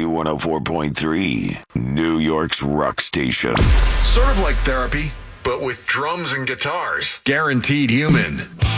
Q104.3, New York's rock station. Sort of like therapy, but with drums and guitars. Guaranteed human.